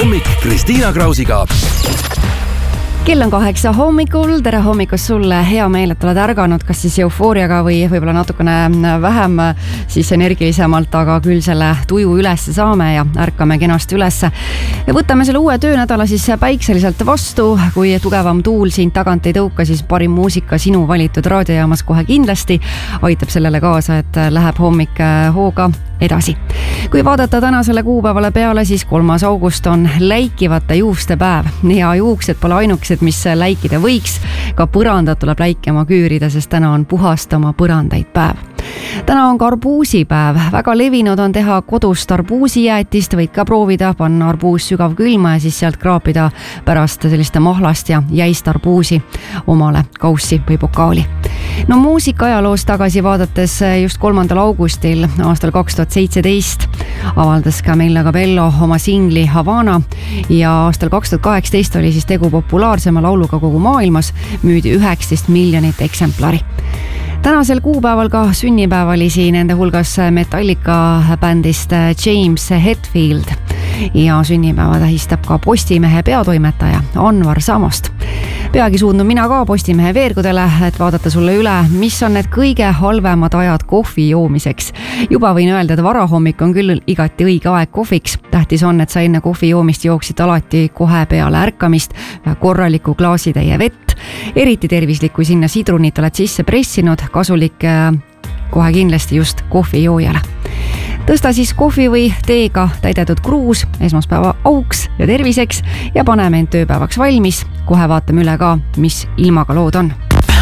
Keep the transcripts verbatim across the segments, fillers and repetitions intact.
hommik Kristiina Krausiga. Kell on kaheksa hommikul, tere hommikust sulle, hea meel, et oled ärganud, kas siis eufooriaga või võib-olla natukene vähem siis energilisemalt, aga küll selle tuju üles saame ja ärkame kenasti üles. Ja võtame selle uue töönädala siis päikseliselt vastu, kui tugevam tuul sind tagant ei tõuka, siis parim muusika sinu valitud raadiojaamas kohe kindlasti aitab sellele kaasa, et läheb hommik hooga edasi. Kui vaadata tänasele kuupäevale peale, siis kolmas august on läikivate juuste päev ja juuksed pole ainukesed, mis läikida võiks. Ka põrandad tuleb läikima küürida, sest täna on puhastama põrandaid päev. Täna on ka arbuusipäev. Väga levinud on teha kodust arbuusijäätist, võid ka proovida panna arbuus sügav külma ja siis sealt kraapida pärast selliste mahlast ja jäist arbuusi omale kaussi või pokaali. No muusika ajaloos tagasi vaadates just kolmandal augustil aastal kaks tuhat seitseteist avaldas ka Camila Cabello oma singli Havana ja aastal kaks tuhat kaheksateist oli siis tegu populaarsema lauluga kogu maailmas, müüdi üheksateist miljonit eksemplari. Tänasel kuupäeval ka sünnipäev oli siin nende hulgas Metallica bändist James Hetfield ja sünnipäeva tähistab ka Postimehe peatoimetaja Anvar Samost. Peagi suundun mina ka Postimehe veergudele, et vaadata sulle üle, mis on need kõige halvemad ajad kohvi joomiseks. Juba võin öelda, et varahommik on küll igati õige aeg kohviks. Tähtis on, et sa enne kohvi joomist jooksid alati kohe peale ärkamist korraliku klaasitäie vett. Eriti tervislik, kui sinna sidrunit oled sisse pressinud, kasulik kohe kindlasti just kohvijoojale. Tõsta siis kohvi või teega täidetud kruus esmaspäeva auks ja terviseks ja paneme end tööpäevaks valmis. Kohe vaatame üle ka, mis ilmaga lood on.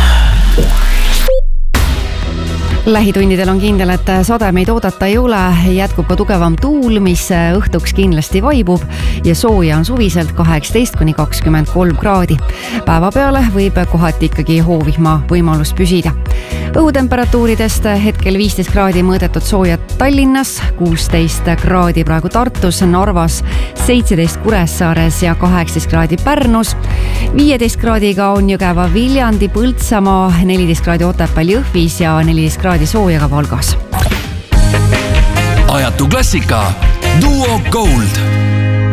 Lähitundidel on kindel, et sademeid oodata ei ole, jätkub ka tugevam tuul, mis õhtuks kindlasti vaibub ja sooja on suviselt kaheksateist kuni kakskümmend kolm kraadi. Päeva peale võib kohati ikkagi hoovihma võimalus püsida. Õhutemperatuuridest hetkel viisteist kraadi mõõdetud soojad Tallinnas, kuusteist kraadi praegu Tartus, Narvas, seitseteist Kuressaares ja kaheksateist kraadi Pärnus. viieteist kraadiga on Jõgeva, Viljandi, Põltsamaa, neliteist kraadi Otepääl, Jõhvis ja neliteist kraadi soojaga Valgas. Ajatu klassika Duo Gold.